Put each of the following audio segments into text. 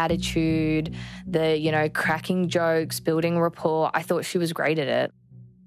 attitude, the, cracking jokes, building rapport. I thought she was great at it.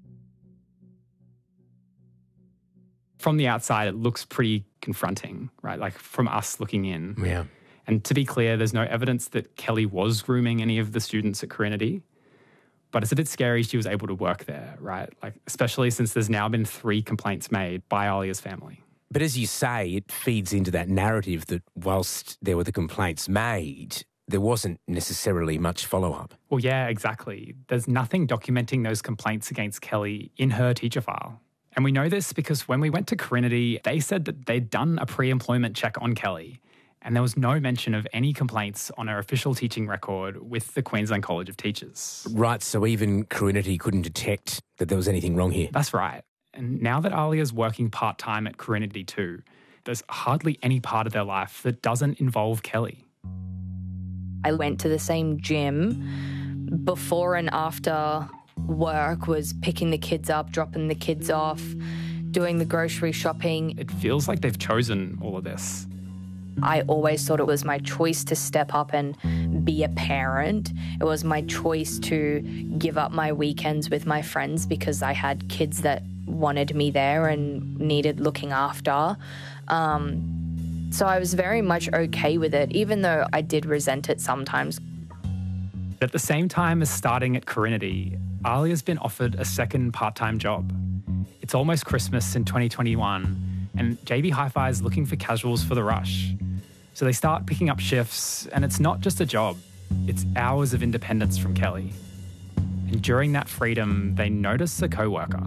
From the outside, it looks pretty confronting, right? Like from us looking in. Yeah. And to be clear, there's no evidence that Kelly was grooming any of the students at Corinity. But it's a bit scary she was able to work there, right? Like, especially since there's now been 3 complaints made by Alia's family. But as you say, it feeds into that narrative that whilst there were the complaints made, there wasn't necessarily much follow-up. Well, yeah, exactly. There's nothing documenting those complaints against Kelly in her teacher file. And we know this because when we went to Corinity, they said that they'd done a pre-employment check on Kelly, and there was no mention of any complaints on her official teaching record with the Queensland College of Teachers. Right, so even Corinity couldn't detect that there was anything wrong here. That's right. And now that Alia's working part-time at Corinity too, there's hardly any part of their life that doesn't involve Kelly. I went to the same gym. Before and after work was picking the kids up, dropping the kids off, doing the grocery shopping. It feels like they've chosen all of this. I always thought it was my choice to step up and be a parent. It was my choice to give up my weekends with my friends because I had kids that wanted me there and needed looking after. So I was very much okay with it, even though I did resent it sometimes. At the same time as starting at Corinity, Alia's been offered a second part-time job. It's almost Christmas in 2021, and JB Hi-Fi is looking for casuals for the rush. So they start picking up shifts, and it's not just a job, it's hours of independence from Kelly. And during that freedom, they notice a co-worker.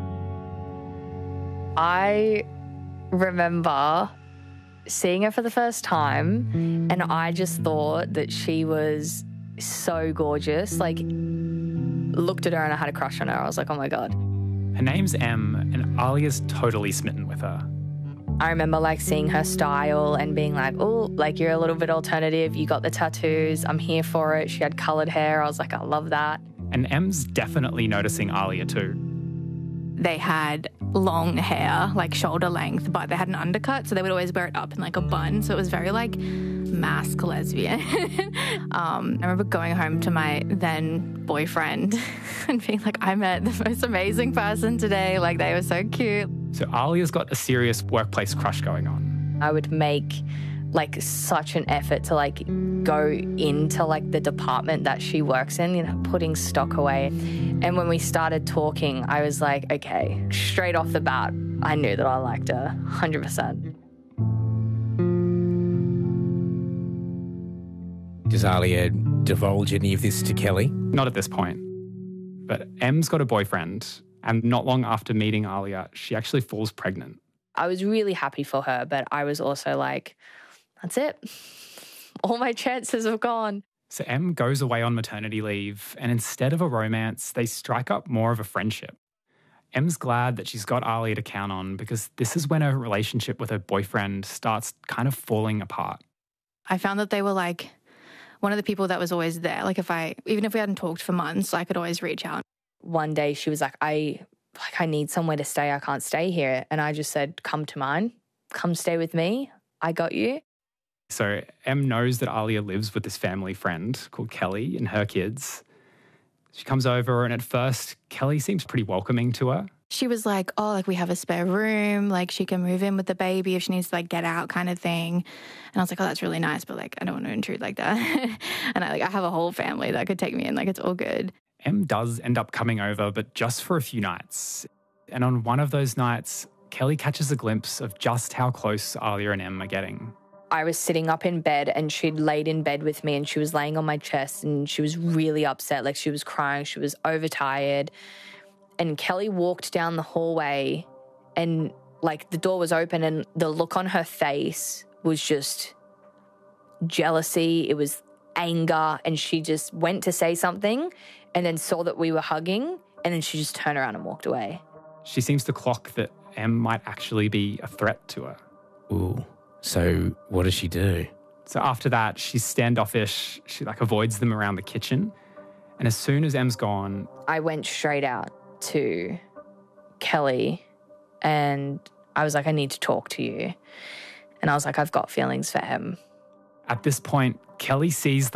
I remember seeing her for the first time, and I just thought that she was so gorgeous. Like, looked at her and I had a crush on her. I was like, oh my God. Her name's Em, and Alia's totally smitten with her. I remember seeing her style and being like, oh, you're a little bit alternative. You got the tattoos. I'm here for it. She had coloured hair. I was like, I love that. And Em's definitely noticing Alia too. They had long hair, shoulder length, but they had an undercut, so they would always wear it up in a bun. So it was very mask lesbian. I remember going home to my then boyfriend and being like, I met the most amazing person today. They were so cute. So Alia's got a serious workplace crush going on. I would make such an effort to go into the department that she works in, putting stock away. And when we started talking, I was like, okay, straight off the bat, I knew that I liked her 100%. Does Alia divulge any of this to Kelly? Not at this point. But Em's got a boyfriend, and not long after meeting Alia, she actually falls pregnant. I was really happy for her, but I was also like, that's it. All my chances have gone. So Em goes away on maternity leave, and instead of a romance, they strike up more of a friendship. Em's glad that she's got Alia to count on because this is when her relationship with her boyfriend starts kind of falling apart. I found that they were one of the people that was always there. Even if we hadn't talked for months, I could always reach out. One day she was like, I need somewhere to stay. I can't stay here. And I just said, come to mine. Come stay with me. I got you. So Em knows that Alia lives with this family friend called Kelly and her kids. She comes over, and at first, Kelly seems pretty welcoming to her. She was like, oh, we have a spare room. She can move in with the baby if she needs to get out kind of thing. And I was like, oh, that's really nice. But I don't want to intrude like that. And I have a whole family that could take me in. It's all good. Em does end up coming over, but just for a few nights. And on one of those nights, Kelly catches a glimpse of just how close Alia and Em are getting. I was sitting up in bed and she'd laid in bed with me and she was laying on my chest and she was really upset. She was crying. She was overtired. And Kelly walked down the hallway and the door was open and the look on her face was just jealousy. It was anger. And she just went to say something and then saw that we were hugging and then she just turned around and walked away. She seems to clock that Em might actually be a threat to her. Ooh. So what does she do? So after that, she's standoffish. She avoids them around the kitchen. And as soon as Em's gone, I went straight out to Kelly and I was like, I need to talk to you. And I was like, I've got feelings for Em. At this point, Kelly sees